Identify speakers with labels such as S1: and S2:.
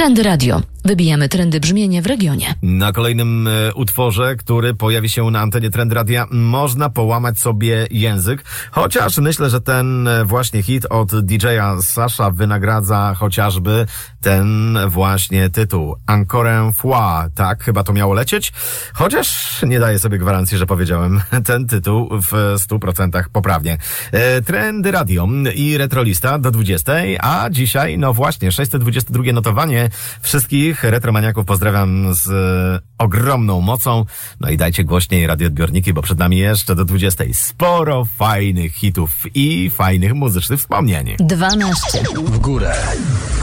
S1: Trendy Radio. Wybijamy trendy brzmienia w regionie.
S2: Na kolejnym utworze, który pojawi się na antenie Trendy Radia, można połamać sobie język, chociaż myślę, że ten właśnie hit od DJ-a Sasha wynagradza chociażby ten właśnie tytuł. Encore une fois, tak chyba to miało lecieć, chociaż nie daję sobie gwarancji, że powiedziałem ten tytuł w 100% poprawnie. Trendy Radio i Retrolista do 20, a dzisiaj, no właśnie, 622 notowanie. Wszystkich retromaniaków pozdrawiam z ogromną mocą. No i dajcie głośniej radioodbiorniki, bo przed nami jeszcze do 20 sporo fajnych hitów i fajnych muzycznych wspomnień.
S1: 12
S3: w górę.